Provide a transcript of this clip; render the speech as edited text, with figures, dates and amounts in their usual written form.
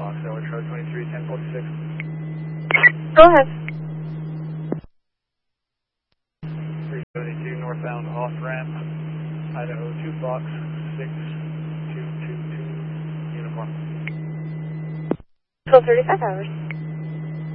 Fox Tower, Charlie 23, 1046. Go ahead. 372 northbound off ramp, Idaho 2 Fox 6222, uniform. 12:35 hours.